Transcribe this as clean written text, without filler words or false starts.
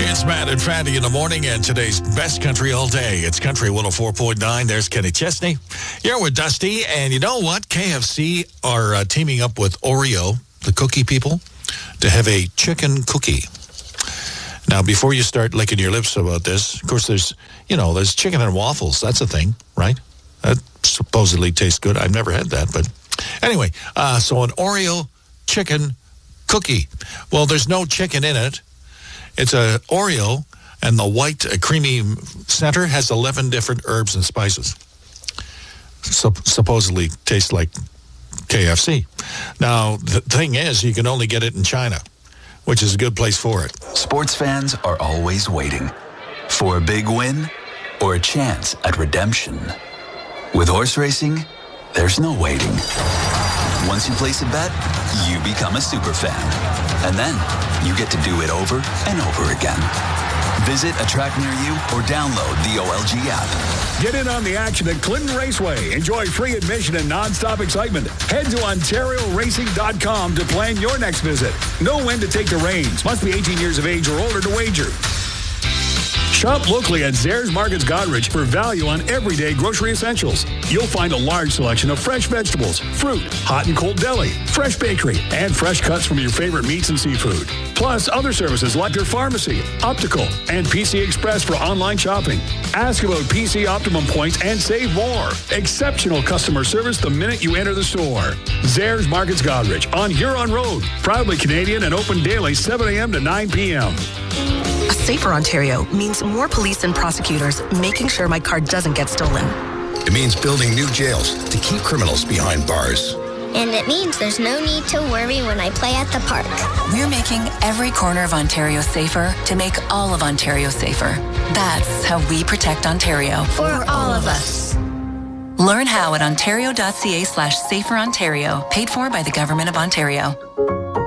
It's Matt and Fatty in the morning, and today's best country all day. It's Country 104.9. There's Kenny Chesney. You're with Dusty, and you know what? KFC are teaming up with Oreo, the cookie people, to have a chicken cookie. Now, before you start licking your lips about this, of course, there's chicken and waffles. That's a thing, right? That supposedly tastes good. I've never had that, but anyway, so an Oreo chicken cookie. Well, there's no chicken in it. It's a Oreo, and the white creamy center has 11 different herbs and spices. Supposedly tastes like KFC. Now, the thing is, you can only get it in China, which is a good place for it. Sports fans are always waiting for a big win or a chance at redemption. With horse racing, there's no waiting. Once you place a bet, you become a super fan. And then you get to do it over and over again. Visit a track near you or download the OLG app. Get in on the action at Clinton Raceway. Enjoy free admission and nonstop excitement. Head to OntarioRacing.com to plan your next visit. Know when to take the reins. Must be 18 years of age or older to wager. Shop locally at Zehrs Markets Goderich for value on everyday grocery essentials. You'll find a large selection of fresh vegetables, fruit, hot and cold deli, fresh bakery, and fresh cuts from your favorite meats and seafood. Plus other services like your pharmacy, optical, and PC Express for online shopping. Ask about PC Optimum points and save more. Exceptional customer service the minute you enter the store. Zehrs Markets Goderich on Huron Road. Proudly Canadian and open daily 7 a.m. to 9 p.m. A safer Ontario means more police and prosecutors making sure my car doesn't get stolen. It means building new jails to keep criminals behind bars. And it means there's no need to worry when I play at the park. We're making every corner of Ontario safer to make all of Ontario safer. That's how we protect Ontario. For all of us. Learn how at ontario.ca/saferontario, paid for by the Government of Ontario.